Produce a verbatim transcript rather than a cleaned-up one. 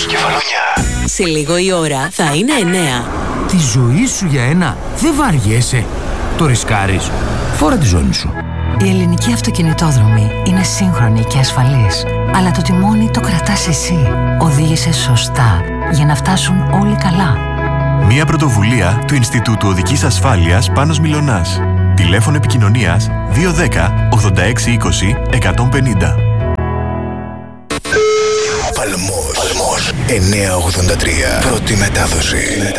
Κεφαλονιά. Σε λίγο η ώρα θα είναι εννέα. Τη ζωή σου για ένα δεν βαριέσαι. Το ρισκάρεις. Φόρα τη ζώνη σου. Η ελληνική αυτοκινητόδρομη είναι σύγχρονη και ασφαλής. Αλλά το τιμόνι το κρατάς εσύ. Οδήγησε σωστά για να φτάσουν όλοι καλά. Μια πρωτοβουλία του Ινστιτούτου Οδικής Ασφάλειας Πάνος Μιλωνάς. Τηλέφωνο επικοινωνίας δύο ένα μηδέν ογδόντα έξι είκοσι εκατόν πενήντα. Παλμός εννιακόσια ογδόντα τρία. Πρώτη μετάδοση.